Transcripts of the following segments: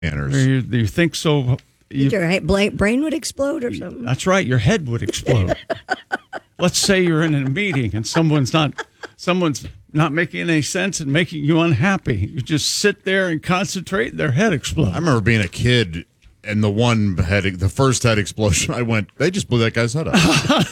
You think so? Your brain would explode or something? That's right. Your head would explode. Let's say you're in a meeting and someone's not making any sense and making you unhappy. You just sit there and concentrate, and their head explodes. I remember being a kid, and the first head explosion, they just blew that guy's head up.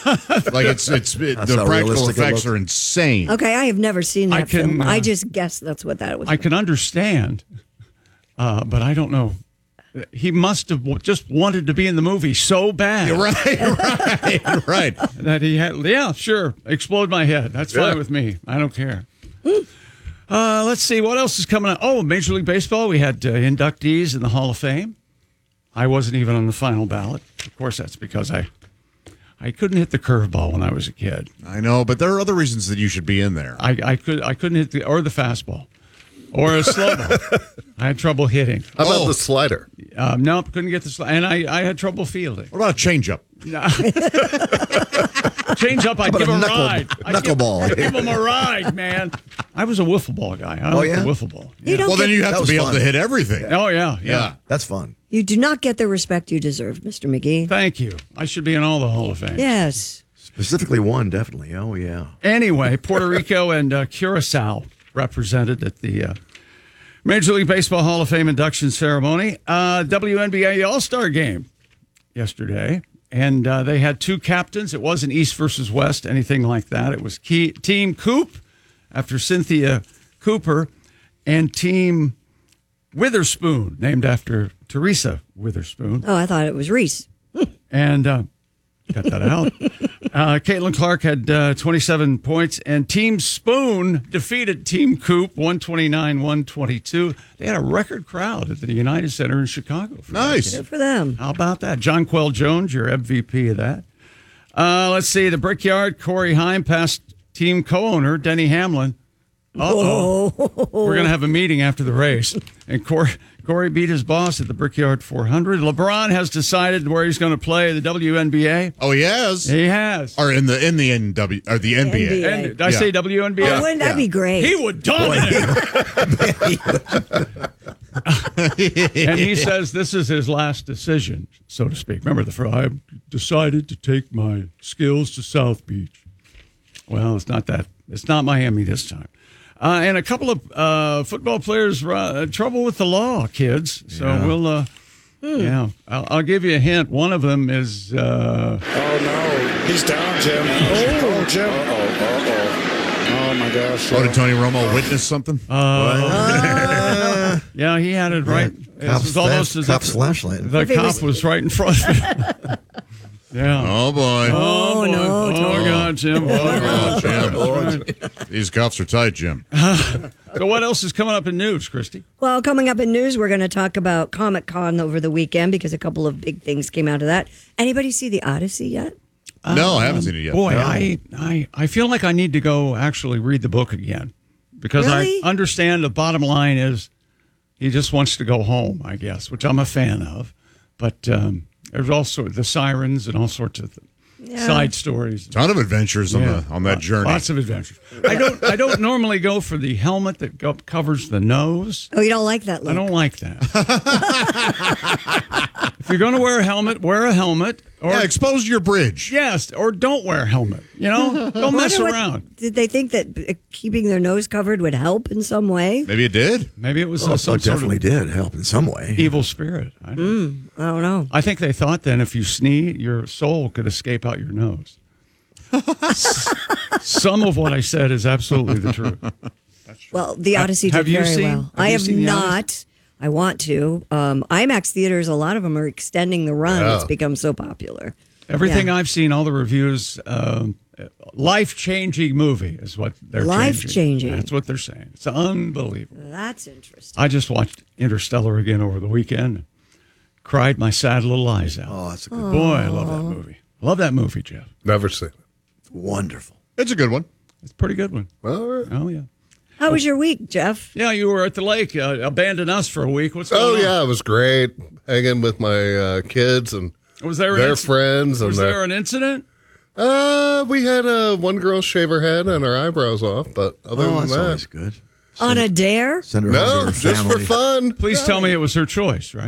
The practical effects are insane. Okay, I have never seen that film. I just guessed that's what that was. I can understand, but I don't know. He must have just wanted to be in the movie so bad. Right. That he had, sure, explode my head. That's fine with me. I don't care. Let's see, what else is coming up? Oh, Major League Baseball, we had inductees in the Hall of Fame. I wasn't even on the final ballot. Of course, that's because I couldn't hit the curveball when I was a kid. I know, but there are other reasons that you should be in there. I couldn't hit the fastball. Or a slow ball. I had trouble hitting. How about the slider? Nope, couldn't get the slider. And I had trouble fielding. What about a changeup? Changeup, I'd give a ride. Knuckleball. I'd give him a ride, man. I was a wiffle ball guy. I liked the wiffle ball. Yeah. Then you have to be able to hit everything. Oh, yeah. That's fun. You do not get the respect you deserve, Mr. McGee. Thank you. I should be in all the Hall of Fame. Yes. Specifically one, definitely. Oh, yeah. Anyway, Puerto Rico and Curacao represented at the Major League Baseball Hall of Fame induction ceremony. WNBA All-Star game yesterday, and they had two captains. It wasn't East versus West, anything like that. It was Team Coop after Cynthia Cooper and Team Witherspoon, named after Teresa Witherspoon. Oh, I thought it was Reese. And cut that out. Caitlin Clark had 27 points, and Team Spoon defeated Team Coop 129-122. They had a record crowd at the United Center in Chicago. Nice. Good for them. How about that? Jonquel Jones, your MVP of that. Let's see. The Brickyard, Corey Heim passed Team co-owner Denny Hamlin. Uh-oh. We're going to have a meeting after the race. And Corey beat his boss at the Brickyard 400. LeBron has decided where he's going to play the WNBA. Oh, he has? He has. Or in the NBA. NBA. Did I say WNBA? Oh, wouldn't that be great? He would dominate. And he says this is his last decision, so to speak. Remember, I decided to take my skills to South Beach. Well, it's not that. It's not Miami this time. And a couple of football players trouble with the law, kids. So we'll, I'll give you a hint. One of them is. Oh no, he's down, Jim. Oh, Jim. Oh my gosh. Oh, did Tony Romo witness something? Yeah, he had it right. Cop's flashlight. The cop was right in front of him. Yeah. Oh, boy. Oh, no. Oh, God, Jim. Oh, Jim. These cuffs are tight, Jim. So what else is coming up in news, Christy? Well, coming up in news, we're going to talk about Comic-Con over the weekend because a couple of big things came out of that. Anybody see The Odyssey yet? No, I haven't seen it yet. Boy, No. I feel like I need to go actually read the book again because Really? I understand the bottom line is he just wants to go home, I guess, which I'm a fan of. But there's also the sirens and all sorts of side stories. Ton of adventures on that journey. Lots of adventures. I don't normally go for the helmet that covers the nose. Oh, you don't like that look? I don't like that. If you're going to wear a helmet, wear a helmet. Or, expose your bridge. Yes, or don't wear a helmet. You know, don't mess around. Did they think that keeping their nose covered would help in some way? Maybe it did. Maybe it was It some definitely sort of did help in some way. evil spirit. I don't know. I think they thought then if you sneeze, your soul could escape out your nose. Some of what I said is absolutely the truth. Well, The Odyssey Have did you very seen- well. have I you have seen The not. Odyssey? I want to. IMAX theaters, a lot of them are extending the run. It's become so popular. Everything I've seen, all the reviews, life-changing movie is what they're Life-changing. That's what they're saying. It's unbelievable. That's interesting. I just watched Interstellar again over the weekend. Cried my sad little eyes out. Oh, that's a good Boy, I love that movie. Love that movie, Jeff. Never seen it. Wonderful. It's a good one. It's a pretty good one. All right. Oh, yeah. How was your week, Jeff? Yeah, you were at the lake. Abandoned us for a week. What's going on? Yeah, it was great. Hanging with my kids and Was there their friends. Was and there an incident? We had one girl shave her head and her eyebrows off, but other than That's that, always good. On a dare? Send her home to No, her just for family. fun. Please tell me it was her choice, right?